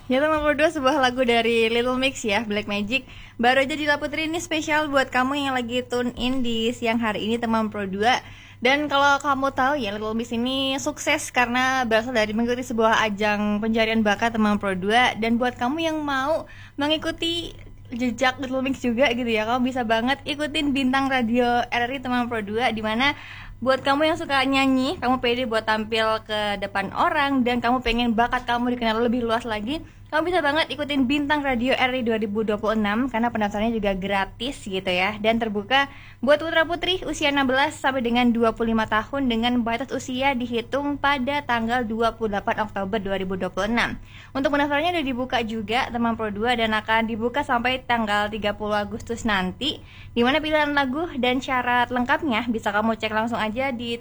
Ya teman berdua, sebuah lagu dari Little Mix ya, Black Magic. Baru aja Dila Putri, ini spesial buat kamu yang lagi tune in di siang hari ini teman Pro 2. Dan kalau kamu tahu ya, Little Mix ini sukses karena berasal dari mengikuti sebuah ajang pencarian bakat teman Pro 2. Dan buat kamu yang mau mengikuti jejak Little Mix juga gitu ya, kamu bisa banget ikutin Bintang Radio RRI teman Pro 2, di mana buat kamu yang suka nyanyi, kamu pede buat tampil ke depan orang, dan kamu pengen bakat kamu dikenal lebih luas lagi, kamu bisa banget ikutin Bintang Radio RRI 2026 karena pendaftarannya juga gratis gitu ya, dan terbuka buat putra-putri usia 16 sampai dengan 25 tahun dengan batas usia dihitung pada tanggal 28 Oktober 2026. Untuk pendaftarannya udah dibuka juga teman Pro 2 dan akan dibuka sampai tanggal 30 Agustus nanti, dimana pilihan lagu dan syarat lengkapnya bisa kamu cek langsung aja di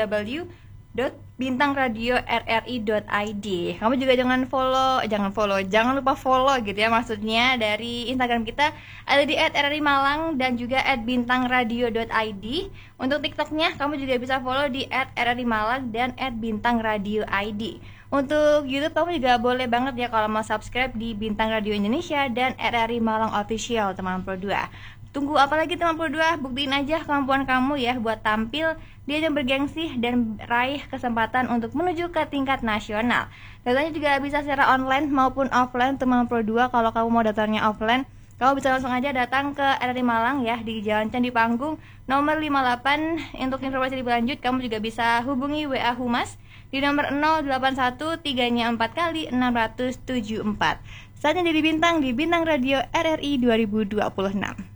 www.bintangradiorri.id. Kamu juga jangan lupa follow gitu ya, maksudnya dari Instagram kita ada di @rrimalang dan juga @bintangradio.id. Untuk TikToknya kamu juga bisa follow di @rrimalang dan @bintangradioid. Untuk YouTube kamu juga boleh banget ya kalau mau subscribe di Bintang Radio Indonesia dan RRI Malang Official teman Pro 2. Tunggu apa lagi teman Pro 2? Buktiin aja kemampuan kamu ya buat tampil di ajang bergengsi dan raih kesempatan untuk menuju ke tingkat nasional. Datanya juga bisa secara online maupun offline teman Pro 2. Kalau kamu mau daftarnya offline, kamu bisa langsung aja datang ke RRI Malang ya, di Jalan Candi Panggung nomor 58. Untuk informasi lebih lanjut kamu juga bisa hubungi WA Humas di nomor 081 3-nya 4 kali 674. Saatnya jadi bintang di Bintang Radio RRI 2026.